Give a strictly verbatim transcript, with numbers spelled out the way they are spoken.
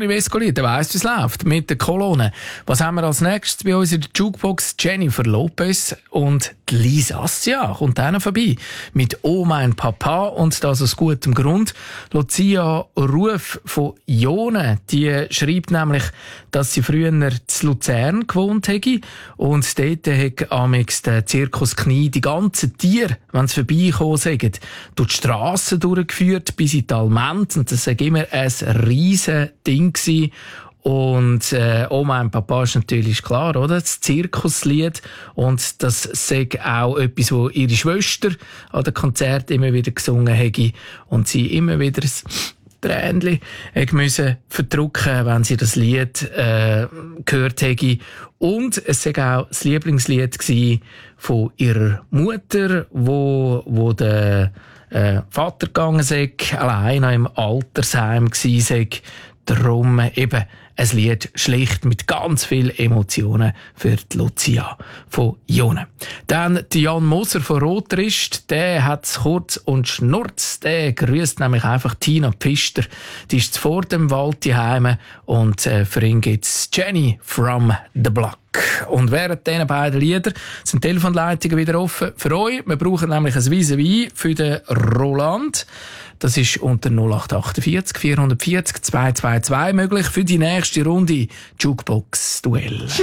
Toni Vescoli, der weiss, wie es läuft mit der Kolonne. Was haben wir als nächstes bei uns in der Jukebox? Jennifer Lopez und die Lisa Assia kommt dann vorbei mit «Oh mein Papa» und das aus gutem Grund. Lucia Ruf von Jone, die schreibt nämlich, dass sie früher zu Luzern gewohnt hätte und dort hat amix der Zirkus Knie die ganzen Tiere, wenn sie vorbeikommen sind, durch die Strassen durchgeführt bis in die Alment und das war immer ein riesen Ding gewesen. Und äh, «Oh mein Papa» ist natürlich klar, oder? Das Zirkuslied. Und das sei auch etwas, wo ihre Schwester an den Konzerten immer wieder gesungen hätte und sie immer wieder ein Tränchen müssen verdrücken, wenn sie das Lied äh, gehört hätte. Und es sei auch das Lieblingslied gewesen von ihrer Mutter, wo, wo der äh, Vater gegangen sei, allein im Altersheim gsi sei. Darum eben ein Lied schlicht mit ganz vielen Emotionen für die Lucia von Jone. Dann die Jan Moser von Rotrist, der hat's kurz und schnurz, der grüßt nämlich einfach Tina Pfister. Die ist vor dem Wald daheim und äh, für ihn gibt's Jenny from the Block. Und während diesen beiden Lieder sind die Telefonleitungen wieder offen für euch. Wir brauchen nämlich ein Vis-à-vis für den Roland. Das ist unter null acht achtundvierzig vierhundertvierzig zweihundertzweiundzwanzig möglich für die nächste Runde Jukebox Duell.